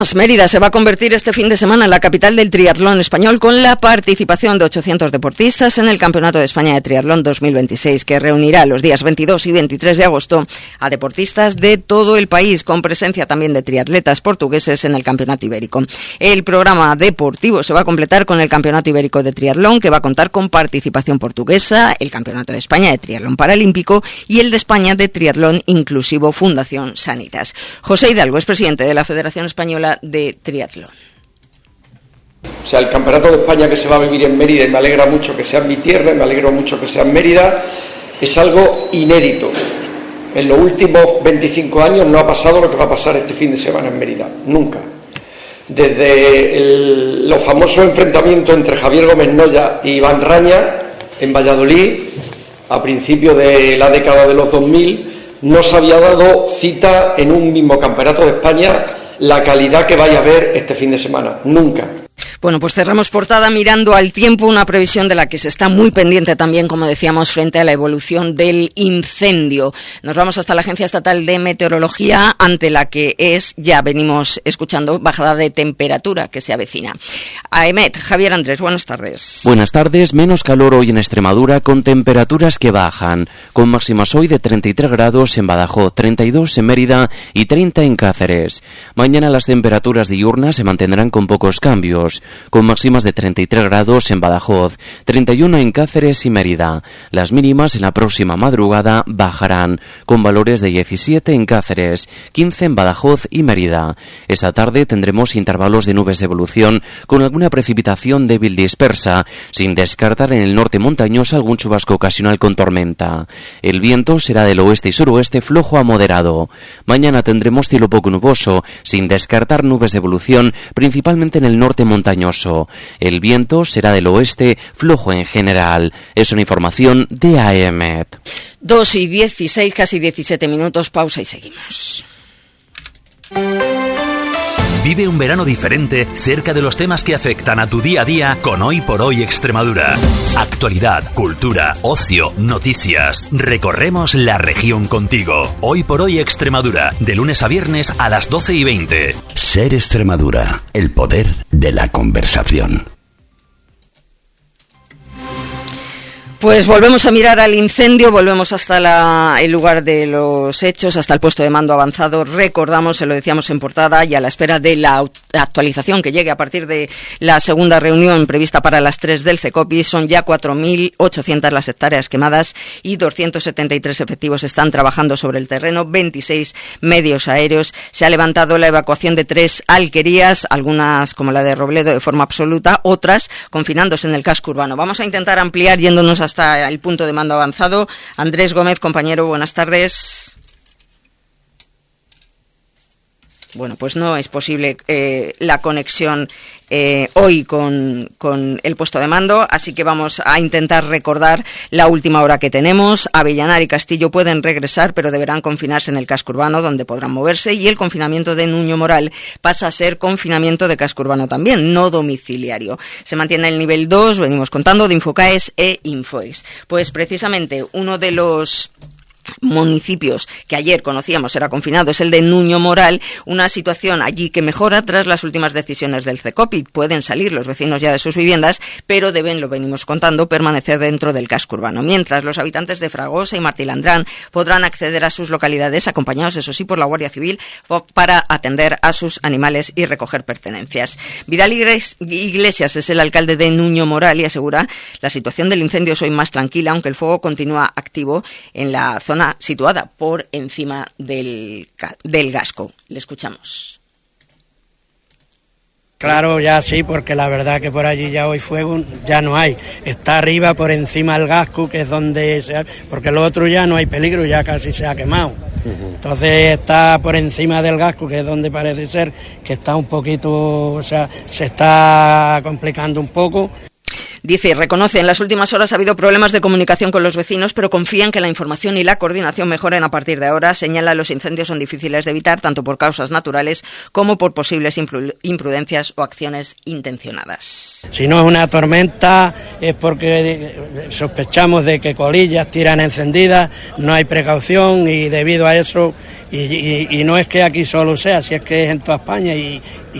Mérida se va a convertir este fin de semana en la capital del triatlón español con la participación de 800 deportistas en el Campeonato de España de Triatlón 2026, que reunirá los días 22 y 23 de agosto a deportistas de todo el país, con presencia también de triatletas portugueses en el Campeonato Ibérico. El programa deportivo se va a completar con el Campeonato Ibérico de Triatlón, que va a contar con participación portuguesa, el Campeonato de España de Triatlón Paralímpico y el de España de Triatlón Inclusivo Fundación Sanitas. José Hidalgo es presidente de la Federación Española de Triatlón. O sea, el Campeonato de España que se va a vivir en Mérida, y me alegra mucho que sea en mi tierra, y me alegro mucho que sea en Mérida, es algo inédito. En los últimos 25 años no ha pasado lo que va a pasar este fin de semana en Mérida, nunca. Desde los famosos enfrentamientos entre Javier Gómez Noya y Iván Raña en Valladolid, a principios de la década de los 2000, no se había dado cita en un mismo Campeonato de España la calidad que vaya a haber este fin de semana, nunca. Bueno, pues cerramos portada mirando al tiempo, una previsión de la que se está muy pendiente también, como decíamos, frente a la evolución del incendio. Nos vamos hasta la Agencia Estatal de Meteorología, ante la que ya venimos escuchando, bajada de temperatura que se avecina. AEMET, Javier Andrés, buenas tardes. Buenas tardes, menos calor hoy en Extremadura, con temperaturas que bajan, con máximas hoy de 33 grados en Badajoz, 32 en Mérida y 30 en Cáceres. Mañana las temperaturas diurnas se mantendrán con pocos cambios, con máximas de 33 grados en Badajoz, 31 en Cáceres y Mérida. Las mínimas en la próxima madrugada bajarán, con valores de 17 en Cáceres, 15 en Badajoz y Mérida. Esta tarde tendremos intervalos de nubes de evolución, con alguna precipitación débil dispersa, sin descartar en el norte montañoso algún chubasco ocasional con tormenta. El viento será del oeste y suroeste flojo a moderado. Mañana tendremos cielo poco nuboso, sin descartar nubes de evolución, principalmente en el norte montañoso. El viento será del oeste, flojo en general. Es una información de AEMET. 2:16, casi 17 minutos, pausa y seguimos. Vive un verano diferente cerca de los temas que afectan a tu día a día con Hoy por Hoy Extremadura. Actualidad, cultura, ocio, noticias. Recorremos la región contigo. Hoy por Hoy Extremadura, de lunes a viernes a las 12:20. Ser Extremadura, el poder de la conversación. Pues volvemos a mirar al incendio, volvemos hasta el lugar de los hechos, hasta el puesto de mando avanzado. Recordamos, se lo decíamos en portada, y a la espera de la actualización que llegue a partir de la segunda reunión prevista para las 3 del CECOPI, son ya 4.800 las hectáreas quemadas y 273 efectivos están trabajando sobre el terreno, 26 medios aéreos. Se ha levantado la evacuación de 3 alquerías, algunas como la de Robledo de forma absoluta, otras confinándose en el casco urbano. Vamos a intentar ampliar yéndonos hasta el punto de mando avanzado. Andrés Gómez, compañero, buenas tardes. Bueno, pues no es posible la conexión hoy con el puesto de mando, así que vamos a intentar recordar la última hora que tenemos. Avellanar y Castillo pueden regresar, pero deberán confinarse en el casco urbano, donde podrán moverse, y el confinamiento de Nuño Moral pasa a ser confinamiento de casco urbano también, no domiciliario. Se mantiene el nivel 2, venimos contando, de Infocaes e Infoex. Pues precisamente uno de los municipios que ayer conocíamos era confinado es el de Nuño Moral, una situación allí que mejora tras las últimas decisiones del CECOPI. Pueden salir los vecinos ya de sus viviendas, pero deben, lo venimos contando, permanecer dentro del casco urbano, mientras los habitantes de Fragosa y Martilandrán podrán acceder a sus localidades acompañados, eso sí, por la Guardia Civil para atender a sus animales y recoger pertenencias. Vidal Iglesias es el alcalde de Nuño Moral y asegura la situación del incendio es hoy más tranquila, aunque el fuego continúa activo en la zona situada por encima del Gasco. Le escuchamos. Claro, ya sí, porque la verdad que por allí ya hoy fuego ya no hay. Está arriba por encima del Gasco, que es donde porque lo otro ya no hay peligro, ya casi se ha quemado. Entonces está por encima del Gasco, que es donde parece ser que está un poquito, o sea, se está complicando un poco. Dice, reconoce, en las últimas horas ha habido problemas de comunicación con los vecinos, pero confía en que la información y la coordinación mejoren a partir de ahora. Señala, los incendios son difíciles de evitar, tanto por causas naturales como por posibles imprudencias o acciones intencionadas. Si no es una tormenta es porque sospechamos de que colillas tiran encendidas, no hay precaución y debido a eso, y no es que aquí solo sea, si es que es en toda España y